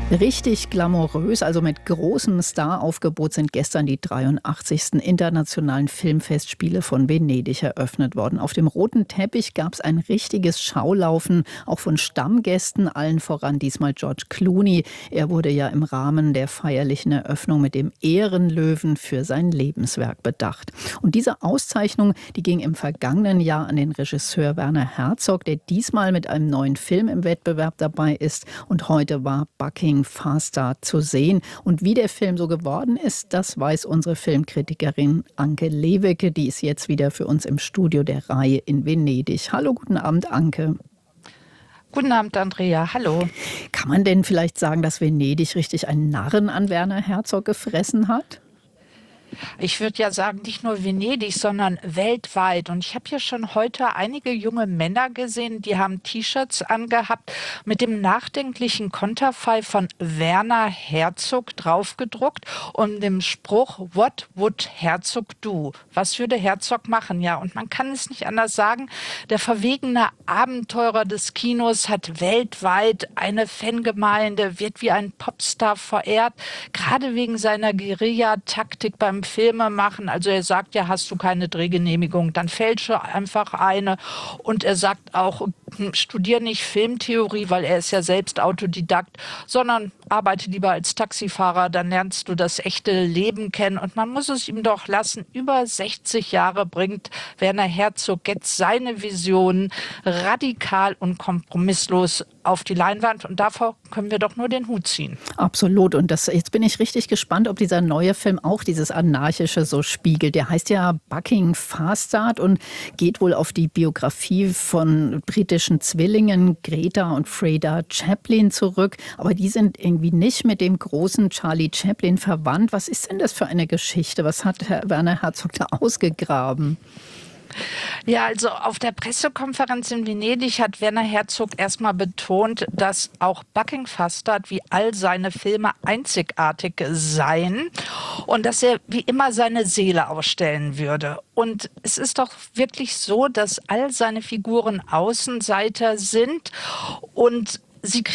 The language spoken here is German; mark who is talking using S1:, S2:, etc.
S1: Richtig glamourös, also mit großem Staraufgebot sind gestern die 83. Internationalen Filmfestspiele von Venedig eröffnet worden. Auf dem roten Teppich gab es ein richtiges Schaulaufen, auch von Stammgästen, allen voran diesmal George Clooney. Er wurde ja im Rahmen der feierlichen Eröffnung mit dem Ehrenlöwen für sein Lebenswerk bedacht. Und diese Auszeichnung, die ging im vergangenen Jahr an den Regisseur Werner Herzog, der diesmal mit einem neuen Film im Wettbewerb dabei ist. Und heute war Bucking Fastard zu sehen. Und wie der Film so geworden ist, das weiß unsere Filmkritikerin Anke Lewicke. Die ist jetzt wieder für uns im Studio der Reihe in Venedig. Hallo, guten Abend, Anke.
S2: Guten Abend, Andrea. Hallo.
S1: Kann man denn vielleicht sagen, dass Venedig richtig einen Narren an Werner Herzog gefressen hat?
S2: Ich würde ja sagen, nicht nur Venedig, sondern weltweit. Und ich habe hier schon heute einige junge Männer gesehen, die haben T-Shirts angehabt mit dem nachdenklichen Konterfei von Werner Herzog draufgedruckt und dem Spruch, What would Herzog do? Was würde Herzog machen? Ja, und man kann es nicht anders sagen. Der verwegene Abenteurer des Kinos hat weltweit eine Fangemeinde, wird wie ein Popstar verehrt, gerade wegen seiner Guerilla-Taktik beim Filme machen. Also er sagt ja, hast du keine Drehgenehmigung, dann fälsche einfach eine. Und er sagt auch, studier nicht Filmtheorie, weil er ist ja selbst Autodidakt, sondern arbeite lieber als Taxifahrer, dann lernst du das echte Leben kennen. Und man muss es ihm doch lassen, über 60 Jahre bringt Werner Herzog jetzt seine Visionen radikal und kompromisslos auf die Leinwand. Und davor können wir doch nur den Hut ziehen.
S1: Absolut. Und jetzt bin ich richtig gespannt, ob dieser neue Film auch dieses Anarchische so spiegelt. Der heißt ja Bucking Fastard und geht wohl auf die Biografie von britischen Zwillingen Greta und Freda Chaplin zurück. Aber die sind irgendwie nicht mit dem großen Charlie Chaplin verwandt. Was ist denn das für eine Geschichte? Was hat Herr Werner Herzog da ausgegraben?
S2: Ja, also auf der Pressekonferenz in Venedig hat Werner Herzog erstmal betont, dass auch Bucking Fastard wie all seine Filme einzigartig seien und dass er wie immer seine Seele ausstellen würde. Und es ist doch wirklich so, dass all seine Figuren Außenseiter sind und sie